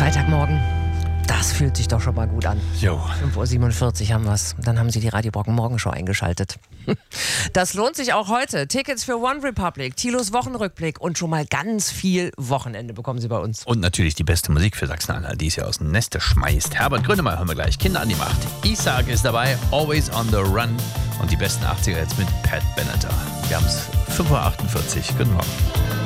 Freitagmorgen. Das fühlt sich doch schon mal gut an. Jo. 5:47 Uhr haben wir es. Dann haben Sie die Radio Brocken Morgenshow eingeschaltet. Das lohnt sich auch heute. Tickets für One Republic, Thilos Wochenrückblick und schon mal ganz viel Wochenende bekommen Sie bei uns. Und natürlich die beste Musik für Sachsen-Anhalt, die es ja aus dem Neste schmeißt. Herbert Grönemeyer hören wir gleich. Kinder an die Macht. Isaac ist dabei, Always on the Run. Und die besten 80er jetzt mit Pat Benatar. Wir haben es 5:48 Uhr. Guten Morgen.